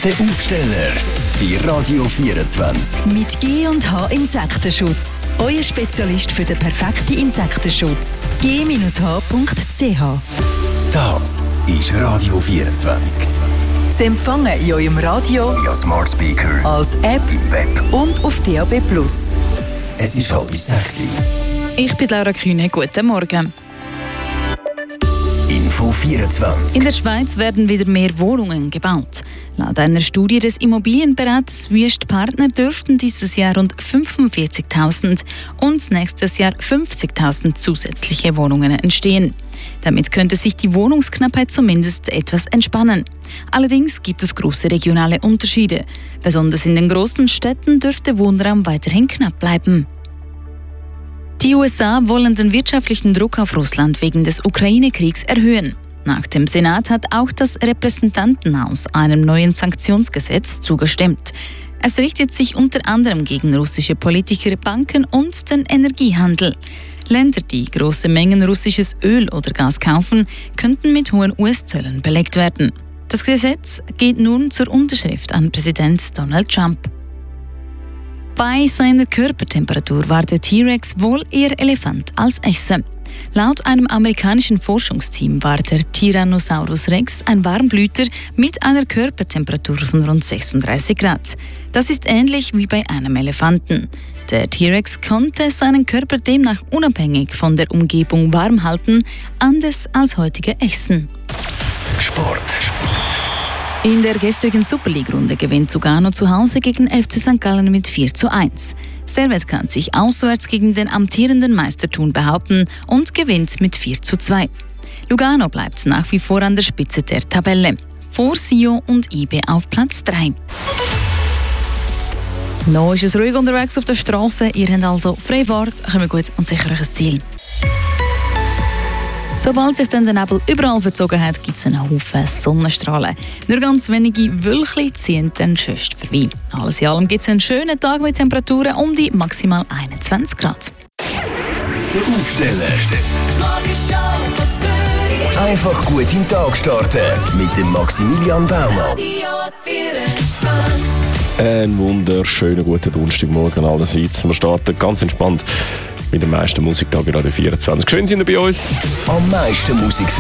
Der Aufsteller bei Radio 24. Mit G&H Insektenschutz. Euer Spezialist für den perfekten Insektenschutz. g-h.ch. Das ist Radio 24. Sie empfangen in eurem Radio, via Smart Speaker, als App im Web und auf DAB+. Es ist 5:30. Ich bin Laura Kühne. Guten Morgen. Info 24. In der Schweiz werden wieder mehr Wohnungen gebaut. Laut einer Studie des Immobilienberaters Wüest Partner dürften dieses Jahr rund 45.000 und nächstes Jahr 50.000 zusätzliche Wohnungen entstehen. Damit könnte sich die Wohnungsknappheit zumindest etwas entspannen. Allerdings gibt es große regionale Unterschiede. Besonders in den großen Städten dürfte Wohnraum weiterhin knapp bleiben. Die USA wollen den wirtschaftlichen Druck auf Russland wegen des Ukraine-Kriegs erhöhen. Nach dem Senat hat auch das Repräsentantenhaus einem neuen Sanktionsgesetz zugestimmt. Es richtet sich unter anderem gegen russische Politiker, Banken und den Energiehandel. Länder, die große Mengen russisches Öl oder Gas kaufen, könnten mit hohen US-Zöllen belegt werden. Das Gesetz geht nun zur Unterschrift an Präsident Donald Trump. Bei seiner Körpertemperatur war der T-Rex wohl eher Elefant als Echse. Laut einem amerikanischen Forschungsteam war der Tyrannosaurus Rex ein Warmblüter mit einer Körpertemperatur von rund 36 Grad. Das ist ähnlich wie bei einem Elefanten. Der T-Rex konnte seinen Körper demnach unabhängig von der Umgebung warm halten, anders als heutige Echsen. Sport. In der gestrigen Super League-Runde gewinnt Lugano zu Hause gegen FC St. Gallen mit 4:1. Servette kann sich auswärts gegen den amtierenden Meister Thun behaupten und gewinnt mit 4:2. Lugano bleibt nach wie vor an der Spitze der Tabelle, vor Sion und IB auf Platz 3. Noch ist es ruhig unterwegs auf der Straße. Ihr habt also freie Fahrt, kommt gut und sicher euch ein Ziel. Sobald sich dann der Nebel überall verzogen hat, gibt es einen Haufen Sonnenstrahlen. Nur ganz wenige Wölkchen ziehen dann schönst vorbei. Alles in allem gibt es einen schönen Tag mit Temperaturen um die maximal 21 Grad. Der Aufsteller. Einfach gut in den Tag starten mit dem Maximilian Baumann. Einen wunderschönen guten Donnerstagmorgen allerseits. Wir starten ganz entspannt mit dem meisten Musiktag gerade 24. Schön sind ihr bei uns. Am meisten Musik